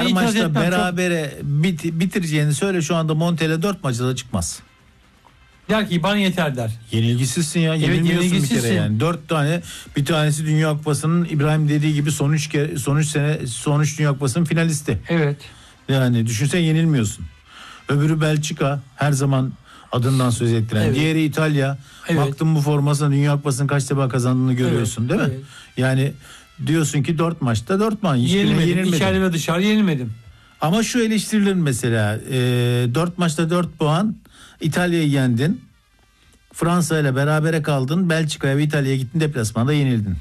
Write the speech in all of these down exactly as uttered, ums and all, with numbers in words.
maçta berabere bit, bitireceğini söyle, şu anda Montella dört maçta da çıkmaz. Der ki bana yeter der. Yenilgisizsin ya. Yenilmiyorsun evet, bir kere yani. Dört tane, bir tanesi Dünya Kupası'nın, İbrahim dediği gibi son üç kere, son üç sene son üç Dünya Kupası'nın finalisti. Evet. Yani düşünsen yenilmiyorsun. Öbürü Belçika, her zaman adından söz ettiren. Evet. Diğeri İtalya. Evet. Baktım bu formasına, Dünya Kupası'nın kaç defa kazandığını görüyorsun, evet, değil mi? Evet. Yani diyorsun ki dört maçta dört maç. Yenilmedim. İçeride ve dışarı yenilmedim. Ama şu eleştirilir mesela. E, dört maçta dört puan. İtalya'yı yendin. Fransa ile berabere kaldın. Belçika'ya ve İtalya'ya gittin, deplasmanda yenildin.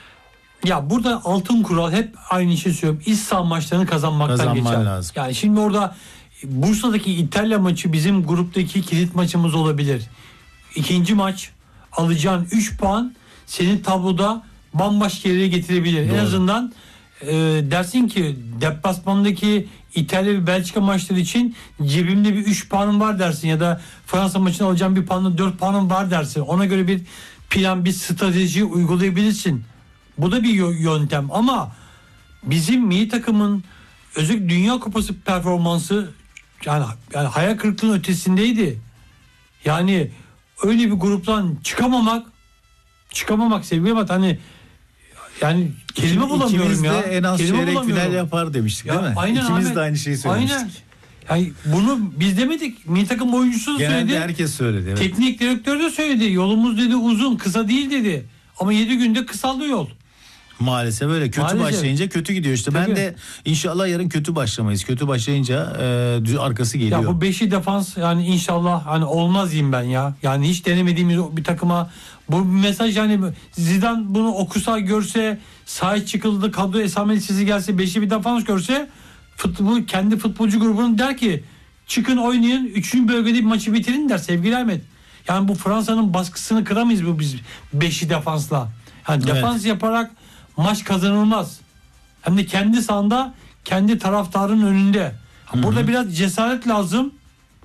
Ya burada altın kural hep aynı şey söylüyorum. İç saha maçlarını kazanmaktan Kazanman geçer. lazım. Yani şimdi orada Bursa'daki İtalya maçı bizim gruptaki kilit maçımız olabilir. İkinci maç alacağın üç puan senin tabloda bambaşka yere getirebilir. Doğru. En azından e, dersin ki deplasmandaki İtalya ve Belçika maçları için cebimde bir üç puanım var dersin, ya da Fransa maçını alacağım bir puanla dört puanım var dersin. Ona göre bir plan, bir strateji uygulayabilirsin. Bu da bir yöntem, ama bizim milli takımın özellikle Dünya Kupası performansı yani, yani hayal kırıklığının ötesindeydi. Yani öyle bir gruptan çıkamamak çıkamamak sevgili Mat, hani yani kelime bulamıyorum İkimiz ya. de en az kelime çeyrek final yapar demiştik, ya, değil mi? Aynen, İkimiz abi, de aynı şeyi söylemiştik. Aynen. Yani bunu biz demedik. Milli takım oyuncusu da genelde söyledi. Herkes söyledi. Evet. Teknik direktör de söyledi. Yolumuz dedi uzun, kısa değil dedi. Ama yedi günde kısaldı yol. Maalesef öyle. Kötü Maalesef. başlayınca kötü gidiyor işte. Tabii. Ben de inşallah yarın kötü başlamayız. Kötü başlayınca e, arkası geliyor. Ya bu beşi defans yani inşallah hani olmaz diyeyim ben ya. Yani hiç denemediğimiz bir takıma bu mesaj, yani Zidane bunu okusa, görse, sahaya çıkıldı, kadro esamesi gelse, beşi bir defans görse, futbol, kendi futbolcu grubunun der ki çıkın oynayın, üçüncü bölgede bir maçı bitirin der sevgili Ahmet. Yani bu Fransa'nın baskısını kıramayız bu biz beşi defansla. Yani evet. Defans yaparak maç kazanılmaz. Hem de kendi sahanda, kendi taraftarın önünde. Burada Hı-hı. biraz cesaret lazım.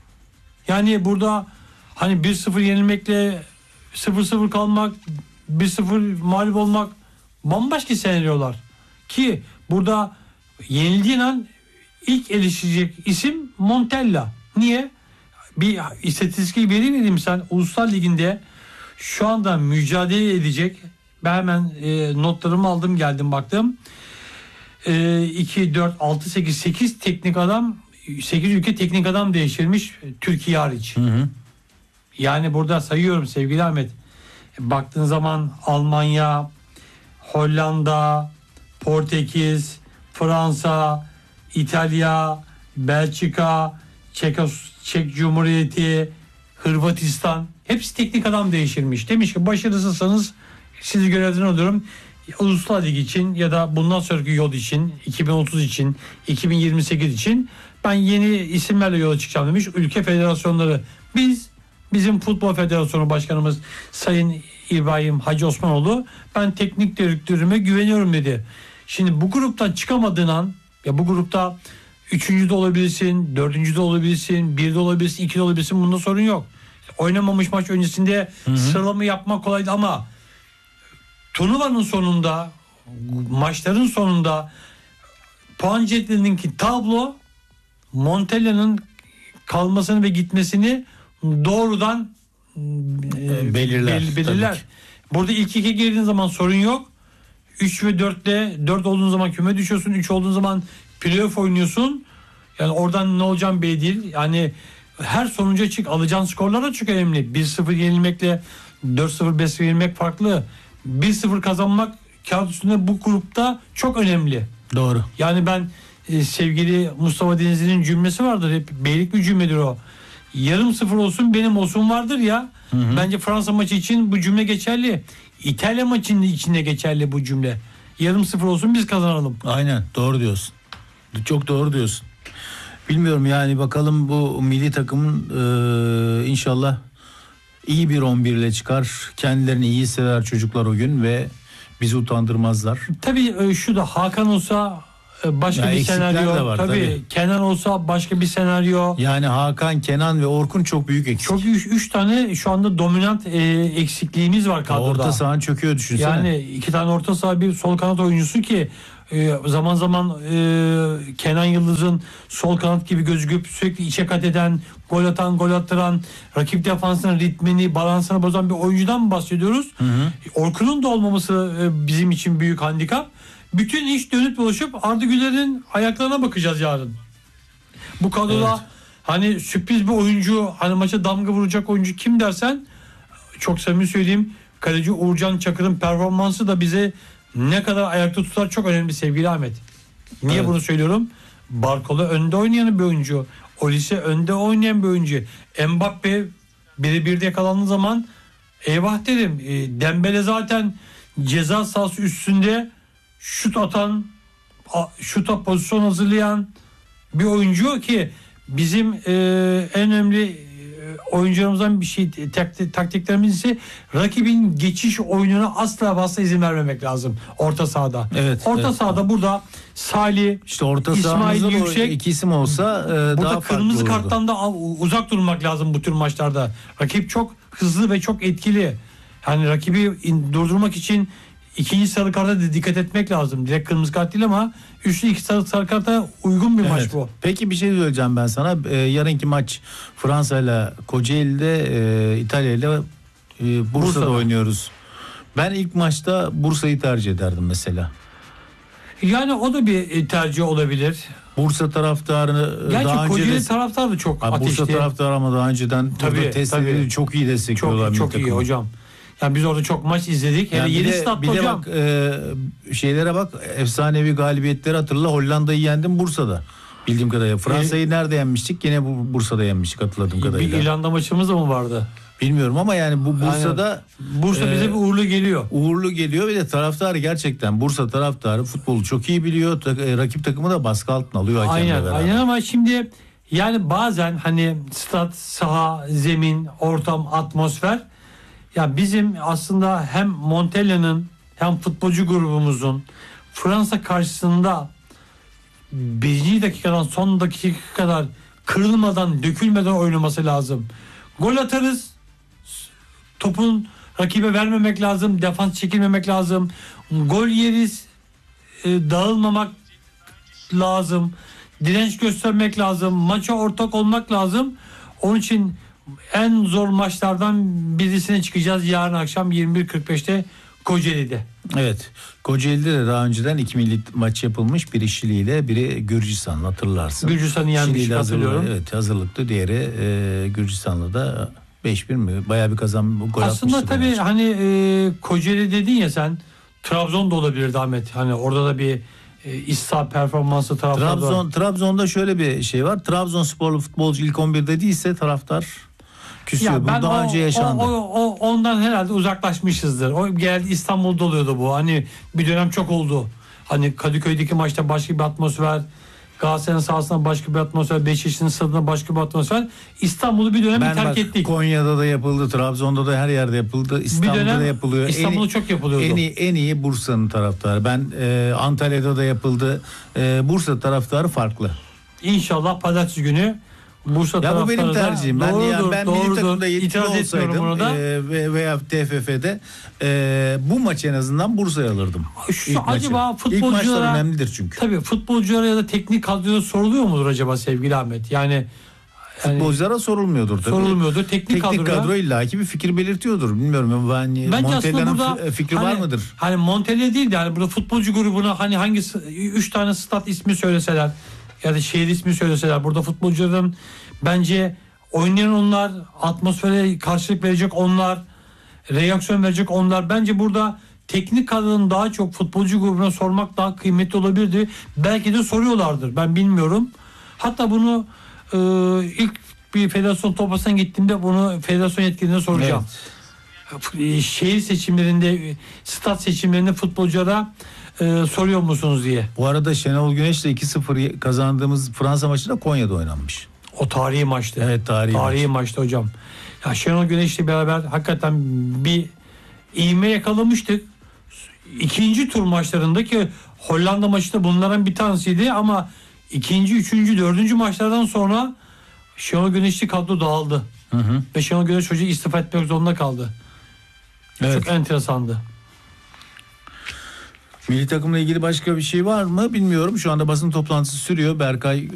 Yani burada hani bir sıfır yenilmekle sıfır sıfır kalmak, bir sıfır mağlup olmak bambaşka senaryolar. Ki burada yenildiğin an ilk eleştirecek isim Montella. Niye? Bir istatistik veri vereyim sen. Uluslar Ligi'nde şu anda mücadele edecek. Ben hemen e, notlarımı aldım, geldim baktım. E, iki, dört, altı, sekiz, sekiz teknik adam, sekiz ülke teknik adam değiştirmiş Türkiye hariç. Hı hı. Yani burada sayıyorum sevgili Ahmet. Baktığın zaman Almanya, Hollanda, Portekiz, Fransa, İtalya, Belçika, Çekos, Çek Cumhuriyeti, Hırvatistan, hepsi teknik adam değiştirmiş. Demiş ki başarısızsanız sizi görevden alıyorum. Uluslar Ligi için ya da bundan sonraki yol için, iki bin otuz için, iki bin yirmi sekiz için ben yeni isimlerle yola çıkacağım demiş. Ülke federasyonları, biz bizim Futbol Federasyonu Başkanımız Sayın İbrahim Hacı Osmanoğlu, ben teknik direktörüme güveniyorum dedi. Şimdi bu gruptan çıkamadığın an, ya bu grupta üçüncü de olabilirsin, dördüncü de olabilirsin, bir de olabilirsin, iki de olabilirsin, bunda sorun yok. Oynamamış maç öncesinde hı hı. sıralama yapmak kolaydı, ama turnuvanın sonunda, maçların sonunda puan cetvelindeki tablo Montella'nın kalmasını ve gitmesini doğrudan e, belirler. Bel, belirler. Burada ilk iki girdiğin zaman sorun yok. üç ve dörtte dört olduğun zaman küme düşüyorsun. üç olduğun zaman playoff oynuyorsun. Yani oradan ne olacağım belli değil. Yani her sonuca çık. Alacağın skorlar da çok önemli. bir sıfır yenilmekle dört sıfır beş sıfır yenilmek farklı. bir sıfır kazanmak kağıt üstünde bu grupta çok önemli. Doğru. Yani ben e, sevgili Mustafa Denizli'nin cümlesi vardır. Hep beylik bir cümledir o. Yarım sıfır olsun benim olsun vardır ya. Hı hı. Bence Fransa maçı için bu cümle geçerli. İtalya maçının içinde geçerli bu cümle. Yarım sıfır olsun biz kazanalım. Aynen, doğru diyorsun. Çok doğru diyorsun. Bilmiyorum yani, bakalım bu milli takımın e, inşallah iyi bir on bir ile çıkar. Kendilerini iyi hisseder çocuklar o gün ve bizi utandırmazlar. Tabii şu da Hakan olsa başka ya bir senaryo. Var, tabii, tabii Kenan olsa başka bir senaryo. Yani Hakan, Kenan ve Orkun çok büyük eksik. Çok üç, üç tane şu anda dominant e, eksikliğimiz var kadroda. Orta sahan çöküyor düşünsene. Yani iki tane orta saha, bir sol kanat oyuncusu ki e, zaman zaman e, Kenan Yıldız'ın sol kanat gibi gözüküp sürekli içe kat eden, gol atan, gol attıran, rakip defansının ritmini, balansını bozan bir oyuncudan mı bahsediyoruz? Hı hı. Orkun'un da olmaması e, bizim için büyük handikap. Bütün iş dönüp dolaşıp Arda Güler'in ayaklarına bakacağız yarın. Bu kadroda Evet. hani sürpriz bir oyuncu, hani maça damga vuracak oyuncu kim dersen, çok samimi söyleyeyim, kaleci Uğurcan Çakır'ın performansı da bize ne kadar ayakta tutar çok önemli sevgili Ahmet. Niye Evet. bunu söylüyorum? Barcola önde oynayan bir oyuncu. Olise önde oynayan bir oyuncu. Mbappe biri birde yakalandığı zaman eyvah dedim. E, Dembele zaten ceza sahası üstünde şut atan, a- şuta pozisyon hazırlayan bir oyuncu ki bizim e, en önemli e, oyuncularımızdan bir şey taktik, taktiklerimiz ise rakibin geçiş oyununa asla ve asla izin vermemek lazım orta sahada. Evet, Orta evet. sahada burada Salih, İşte orta İsmail sahamızda da o Yüksek, iki isim olsa e, daha burada farklı kırmızı olurdu. karttan da uzak durmak lazım bu tür maçlarda. Rakip çok hızlı ve çok etkili. Yani rakibi in- durdurmak için ikinci sarı karta da dikkat etmek lazım. Direkt kırmızı kart değil ama üçlü iki sarı, sarı karta uygun bir maç Evet. bu. Peki bir şey söyleyeceğim ben sana. Ee, yarınki maç Fransa ile Kocaeli'de, e, İtalya ile e, Bursa'da, Bursa'da. oynuyoruz. Ben ilk maçta Bursa'yı tercih ederdim mesela. Yani o da bir e, tercih olabilir. Bursa taraftarını e, Gerçi daha önce Kocaeli de, taraftarı da çok Abi ateşli. Bursa taraftarı ama daha önceden Tabii, burada test tabii. edildi, çok iyi destekliyorlar. Çok milli çok iyi takımı. hocam. Yani biz orada çok maç izledik. Hele Yani bir yeni de, statta bir de hocam. bak e, şeylere bak, efsanevi galibiyetleri hatırla. Hollanda'yı yendim Bursa'da. Bildiğim kadarıyla. Fransa'yı nerede yenmiştik? Yine bu Bursa'da yenmiştik hatırladığım Bir kadarıyla. İrlanda maçımız da mı vardı? Bilmiyorum ama yani bu Bursa'da Bursa e, bize bir uğurlu geliyor. uğurlu geliyor. Bir de taraftarı gerçekten Bursa taraftarı futbolu çok iyi biliyor. Ta- e, rakip takımı da baskı altına alıyor hakemle Aynen, beraber. aynen ama şimdi yani bazen hani stat, saha, zemin, ortam, atmosfer, ya bizim aslında hem Montella'nın hem futbolcu grubumuzun Fransa karşısında birinci dakikadan son dakika kadar kırılmadan, dökülmeden oynaması lazım. Gol atarız, topun rakibe vermemek lazım, defans çekilmemek lazım. Gol yeriz, e, dağılmamak lazım. Direnç göstermek lazım. Maça ortak olmak lazım. Onun için en zor maçlardan birisine çıkacağız yarın akşam yirmi bir kırk beşte Kocaeli'de. Evet. Kocaeli'de de daha önceden iki milli maç yapılmış. Biri Şili ile biri Gürcistan, hatırlarsın. Gürcistan'ı yenmiş, Şili ile hatırlıyorum. hazırlı- Evet, hazırlıklı. Diğeri e, Gürcistan'la da beş bir mi? Bayağı bir kazan gol Aslında atmıştı bu tabii maç. hani e, Kocaeli dedin ya sen, Trabzon da olabilirdi Ahmet. Hani orada da bir e, İsta performansı taraftarı. Trabzon Trabzon'da şöyle bir şey var. Trabzonsporlu futbolcu ilk on birde değilse taraftar küsüyor. Ya Bu ben daha o, önce yaşandı. O, o, o- ondan herhalde uzaklaşmışızdır. O geldi, İstanbul'da oluyordu bu. Hani bir dönem çok oldu. Hani Kadıköy'deki maçta başka bir atmosfer, Galatasaray'ın sahasında başka bir atmosfer, Beşiktaş'ın stadında başka bir atmosfer. İstanbul'u bir dönem Ben terk bak, ettik. Konya'da da yapıldı, Trabzon'da da her yerde yapıldı, Bir İstanbul'da dönem da yapılıyor. İstanbul'da En iyi- çok yapılıyordu. En iyi, en iyi Bursa'nın taraftarı. Ben e, Antalya'da da yapıldı. E, Bursa taraftarı farklı. İnşallah pazartesi günü Bursa Ya bu taraftarı benim da- tercihim. Ben Doğrudur, yani ben milli doğrudur. takımda yetkili İtiraz etmiyorum olsaydım buna da. e, ve- veya T F F'de e, bu maçı en azından Bursa'ya alırdım. Şu İlk maçı. acaba İlk maçlar futbolculara- önemlidir çünkü. Tabii futbolculara ya da teknik kadroya soruluyor mudur acaba sevgili Ahmet? Yani, yani Futbolculara sorulmuyordur tabii. sorulmuyordur. Teknik, Teknik kadroya. kadro illaki bir fikir belirtiyordur. Bilmiyorum ben Bence aslında Montella'nın burada fi- fikri hani, var mıdır? Hani Montella değil de yani burada futbolcu grubuna hani hangi üç tane stat ismi söyleseler ya da şehir ismi söyleseler, burada futbolcuların bence oynayan onlar, atmosfere karşılık verecek onlar, reaksiyon verecek onlar. Bence burada teknik kadronun daha çok futbolcu grubuna sormak daha kıymetli olabilirdi. Belki de soruyorlardır. Ben bilmiyorum. Hatta bunu e, ilk bir federasyon toplantısına gittiğimde bunu federasyon yetkililerine soracağım. E, Şehir seçimlerinde, stat seçimlerinde futbolculara e, soruyor musunuz diye. Bu arada Şenol Güneş'le iki sıfır kazandığımız Fransa maçı da Konya'da oynanmış. O tarihi maçtı. Evet, tarihi, Tarihi maç. maçtı hocam. Ya Şenol Güneş'le beraber hakikaten bir ivme yakalamıştık. İkinci tur maçlarındaki Hollanda maçı da bunların bir tanesiydi ama ikinci, üçüncü, dördüncü maçlardan sonra Şenol Güneş'li kadro dağıldı. Hı hı. Ve Şenol Güneş Hoca istifa etmek zorunda kaldı. Evet. Çok enteresandı. Milli takımla ilgili başka bir şey var mı bilmiyorum. Şu anda basın toplantısı sürüyor. Berkay